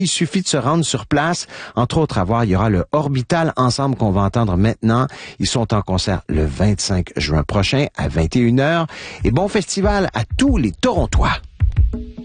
Il suffit de se rendre sur place. Entre autres, à voir, il y aura le Orbital Ensemble qu'on va entendre maintenant. Ils sont en concert le 25 juin prochain à 21h. Et bon festival à tous les Torontois.